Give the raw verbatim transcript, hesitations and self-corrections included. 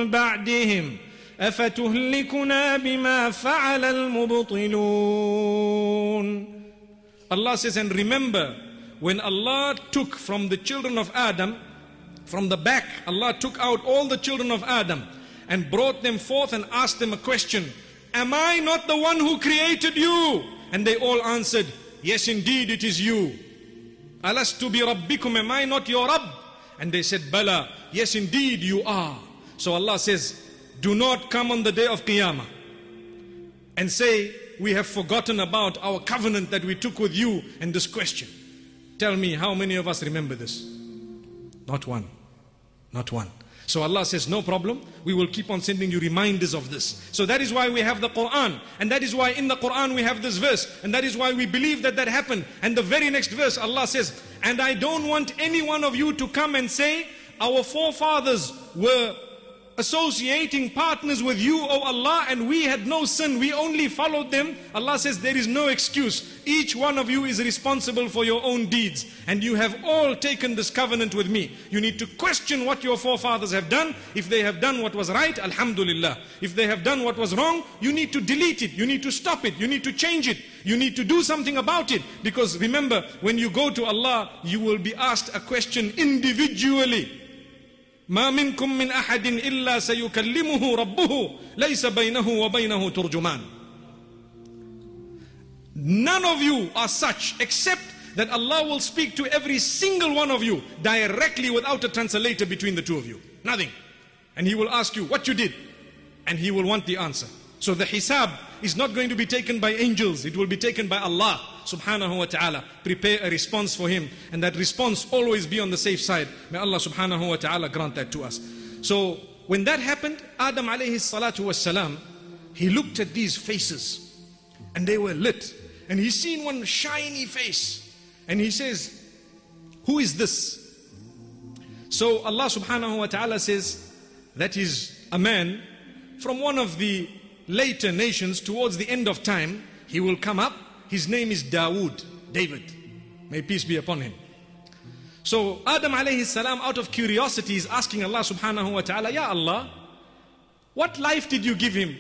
بعدهم أفتهلكنا بما فعل المبطلون. Allah says, and remember when Allah took from the children of Adam, from the back, Allah took out all the children of Adam and brought them forth and asked them a question. Am I not the one who created you? And they all answered, yes, indeed it is you. Alastu bi rabbikum, am I not your Rabb? And they said, Bala, yes, indeed you are. So Allah says, do not come on the day of Qiyamah and say, we have forgotten about our covenant that we took with you and this question. Tell me, how many of us remember this? Not one. Not one. So Allah says, no problem, we will keep on sending you reminders of this. So that is why we have the Quran. And that is why in the Quran we have this verse. And that is why we believe that that happened. And the very next verse, Allah says, and I don't want any one of you to come and say, our forefathers were associating partners with you, O Allah, and we had no sin, we only followed them. Allah says there is no excuse. Each one of you is responsible for your own deeds, and you have all taken this covenant with me. You need to question what your forefathers have done. If they have done what was right, alhamdulillah. If they have done what was wrong, you need to delete it, you need to stop it, you need to change it, you need to do something about it. Because remember, when you go to Allah, you will be asked a question individually. ما منكم من أحد إلا سيكلمه ربه ليس بينه وبينه ترجمان. None of you are such except that Allah will speak to every single one of you directly without a translator between the two of you. Nothing. And He will ask you what you did, and He will want the answer. So the hisab is not going to be taken by angels, it will be taken by Allah subhanahu wa ta'ala. Prepare a response for Him, and that response always be on the safe side. May Allah subhanahu wa ta'ala grant that to us. So when that happened, Adam alayhi salatu was salam, he looked at these faces and they were lit, and he seen one shiny face, and he says, who is this? So Allah subhanahu wa ta'ala says, that is a man from one of the later nations. Towards the end of time, he will come up. His name is Dawood, David. May peace be upon him. So Adam alayhi salam, out of curiosity, is asking Allah subhanahu wa ta'ala, Ya Allah, what life did you give him?